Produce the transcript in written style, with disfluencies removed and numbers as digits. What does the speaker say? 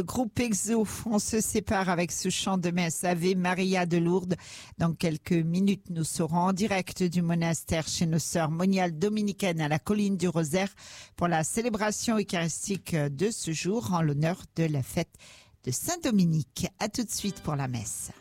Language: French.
Groupe Exo, on se sépare avec ce chant de messe Ave Maria de Lourdes. Dans quelques minutes, nous serons en direct du monastère chez nos sœurs moniales dominicaines à la colline du Rosaire pour la célébration eucharistique de ce jour en l'honneur de la fête de Saint-Dominique. À tout de suite pour la messe.